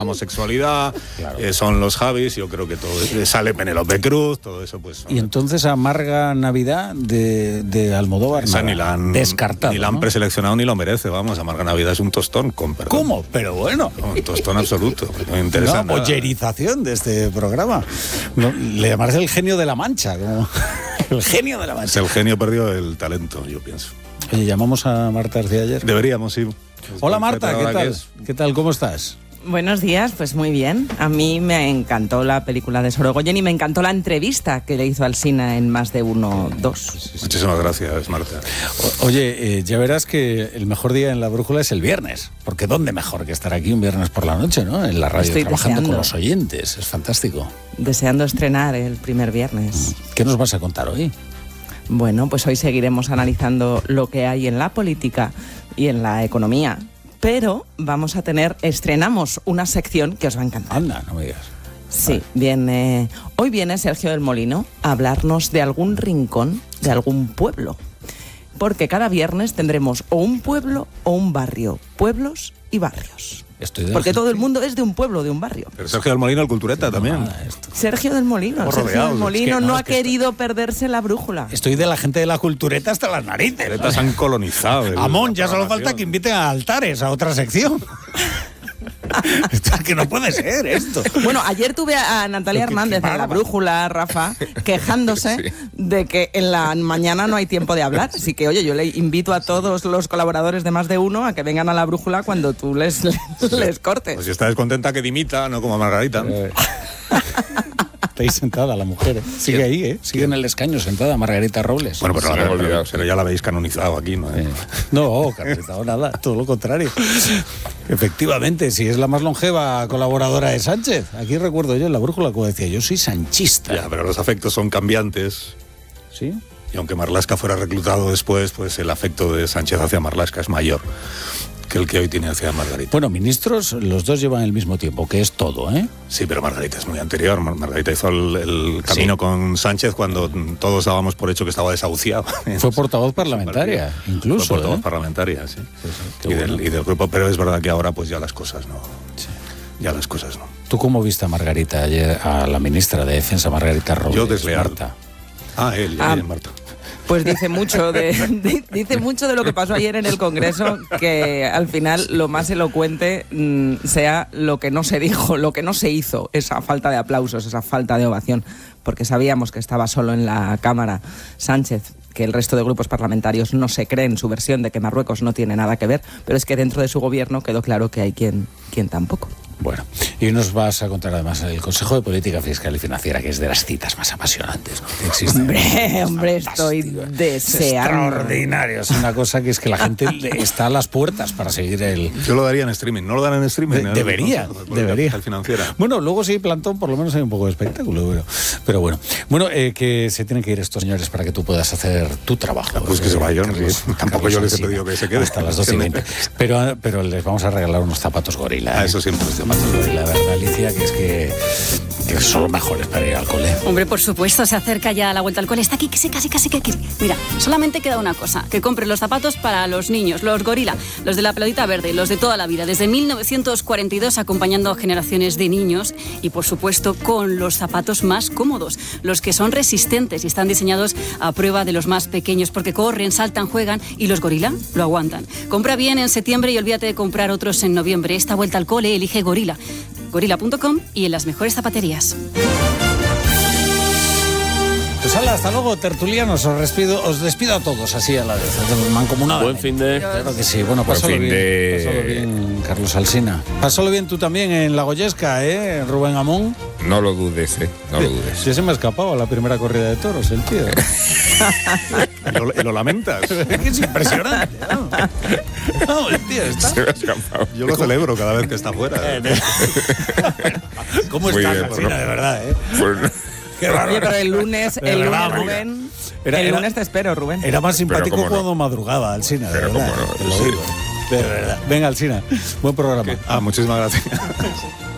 homosexualidad, claro. Son los Javis, yo creo que todo sale Penélope Cruz, todo eso pues. Y entonces Amarga Navidad de Almodóvar ni la han descartado, ni la han preseleccionado ni lo merece, vamos, Amarga Navidad es un tostón, con perdón. ¿Cómo? Pero bueno. No, un tostón absoluto, no me interesa nada. Bollerización de este programa. No, le llamarás el genio de la Mancha, como el genio de la Mancha. Es el genio perdió el talento, yo pienso. Oye, llamamos a Marta García ayer. Deberíamos, sí. Hola Marta, ¿qué tal? ¿Qué tal? ¿Cómo estás? Buenos días, pues muy bien. A mí me encantó la película de Sorogoyen y me encantó la entrevista que le hizo Alsina en Más de Uno, Dos. Muchísimas gracias, Marta. Oye, ya verás que el mejor día en La Brújula es el viernes, porque ¿dónde mejor que estar aquí un viernes por la noche, ¿no? En la radio. Estoy trabajando con los oyentes, es fantástico. Deseando estrenar el primer viernes. ¿Qué nos vas a contar hoy? Bueno, pues hoy seguiremos analizando lo que hay en la política y en la economía. Pero estrenamos una sección que os va a encantar. Anda, no me digas. Sí, hoy viene Sergio del Molino a hablarnos de algún rincón, de algún pueblo. Porque cada viernes tendremos o un pueblo o un barrio, pueblos y barrios. Porque todo el mundo es de un pueblo, de un barrio. Pero Sergio del Molino, el cultureta también. Sergio del Molino no ha querido perderse La Brújula. Estoy de la gente de la cultureta hasta las narices. Los han colonizado. Amón, ya solo falta que inviten a Altares, a otra sección. Esto es que no puede ser esto. Bueno, ayer tuve a Natalia Hernández en La Brújula, Rafa, quejándose de que en la mañana no hay tiempo de hablar. Así que, oye, yo le invito a todos los colaboradores de Más de Uno a que vengan a La Brújula cuando tú les cortes. Pues si está descontenta, que dimita, no como Margarita. Está ahí sentada la mujer. Sigue ahí, sigue en el escaño sentada Margarita Robles. Bueno, pero ya la habéis canonizado aquí, ¿no? No, canonizado nada, todo lo contrario. Efectivamente, si es la más longeva colaboradora de Sánchez. Aquí recuerdo yo en La Brújula, como decía, yo soy sanchista. Ya, pero los afectos son cambiantes. ¿Sí? Y aunque Marlaska fuera reclutado después, pues el afecto de Sánchez hacia Marlaska es mayor que el que hoy tiene hacia Margarita. Bueno, ministros, los dos llevan el mismo tiempo, que es todo, ¿eh? Sí, pero Margarita es muy anterior. Margarita hizo el camino con Sánchez cuando todos dábamos por hecho que estaba desahuciado. Fue portavoz parlamentaria, incluso. Fue portavoz parlamentaria, sí. Y del grupo, pero es verdad que ahora pues ya las cosas no. Sí. Ya las cosas no. ¿Tú cómo viste a Margarita ayer, a la ministra de Defensa, Margarita Robles? Yo desleal. Marta. Él, Marta. Pues dice mucho de lo que pasó ayer en el Congreso, que al final lo más elocuente sea lo que no se dijo, lo que no se hizo, esa falta de aplausos, esa falta de ovación, porque sabíamos que estaba solo en la Cámara Sánchez, que el resto de grupos parlamentarios no se creen su versión de que Marruecos no tiene nada que ver, pero es que dentro de su gobierno quedó claro que hay quien tampoco. Bueno, y nos vas a contar además el Consejo de Política Fiscal y Financiera, que es de las citas más apasionantes, ¿no?, que existen. Hombre, estoy deseando. Extraordinario, es una cosa que es que la gente está a las puertas para seguir el... Yo lo daría en streaming, ¿no lo dan en streaming? Debería. Financiera. Bueno, luego sí, plantón, por lo menos hay un poco de espectáculo, pero bueno. Bueno, que se tienen que ir estos señores para que tú puedas hacer tu trabajo. Pues que se vayan, tampoco yo les he pedido que se queden. Hasta las 12:20. Pero les vamos a regalar unos zapatos gorila. Eso siempre. La verdad, Alicia, que es que son los mejores para ir al cole. Hombre, por supuesto, se acerca ya la vuelta al cole. Está aquí, casi que... Mira, solamente queda una cosa, que compres los zapatos para los niños, los gorila, los de la pelotita verde, los de toda la vida, desde 1942 acompañando a generaciones de niños y, por supuesto, con los zapatos más cómodos, los que son resistentes y están diseñados a prueba de los más pequeños, porque corren, saltan, juegan y los gorila lo aguantan. Compra bien en septiembre y olvídate de comprar otros en noviembre. Esta vuelta al cole elige Gorila. Gorila.com y en las mejores zapaterías. Pues hala, hasta luego, tertulianos. Os despido a todos así a la vez, mancomunadamente. Buen fin de... Claro que sí. Bueno, pásalo bien, Carlos Alsina. Pásalo bien tú también en La Goyesca, Rubén Amón. No lo dudes, no lo dudes. Sí, se me ha escapado a la primera corrida de toros, el tío. ¿Y lo lamentas? Es impresionante, ¿no? No, el tío está... Se me ha escapado. Yo lo celebro cada vez que está fuera. ¿Cómo estás, Alsina, de verdad, Pues, Oye, pero el lunes, Rubén... El lunes te espero, Rubén. Era más simpático cuando madrugaba, Alsina, de verdad. Te lo digo. De verdad. Venga, Alsina, buen programa. Muchísimas gracias.